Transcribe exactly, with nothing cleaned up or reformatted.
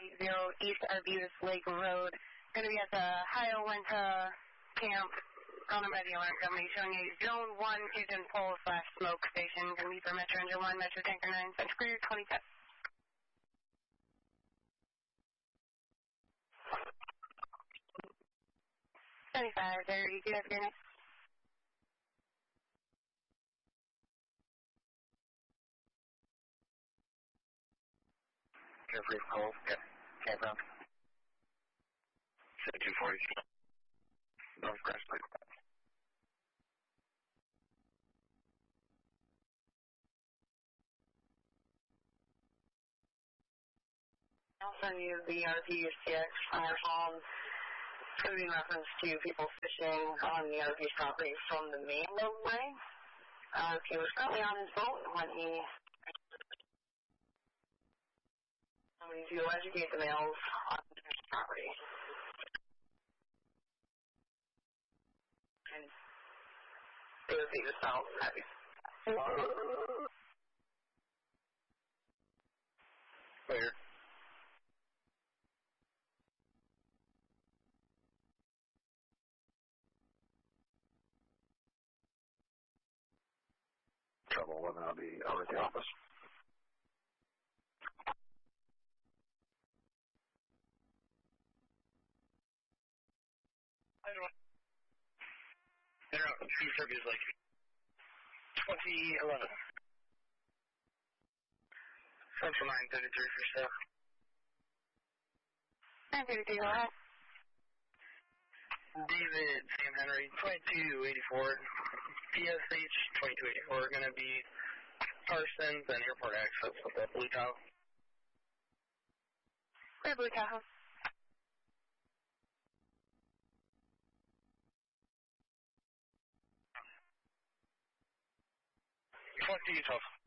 zero East Arbutus Lake Road. Going to be at the Hiawatha camp. Calling by the alarm company, showing you Zone one Pigeon Pole slash smoke station. Going to be for Metro Engine one, Metro Tanker nine, Central Clear twenty-seven. seventy-five, there you go, Dennis. Carefree Cole, okay. Campground. two forty. North Grass Lake. I'll send you the R P U C X on your phone. It's going to be in reference to people fishing on the R P's property from the main roadway. Uh, he was currently on his boat when he somebody to educate the males on his property. And they would be the south heavy. Clear. Trouble eleven, I'll be over at the office. I don't know. They're out in two circuits like twenty eleven. Central nine thirty-three for stuff. nine thirty-three, go ahead. David, Sam Henry, twenty-two eighty-four. P S H, twenty-two eighty-four. Going to be Parsons and airport access with the Blue Tahoe. Clear Blue Tahoe. twenty twelve.